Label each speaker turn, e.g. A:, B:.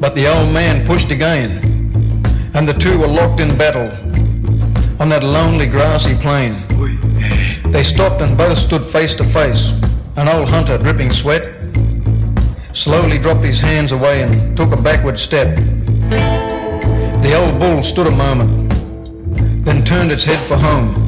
A: But the old man pushed again, and the two were locked in battle on that lonely grassy plain. They stopped and both stood face to face. An old hunter, dripping sweat, slowly dropped his hands away and took a backward step. The old bull stood a moment, then turned its head for home.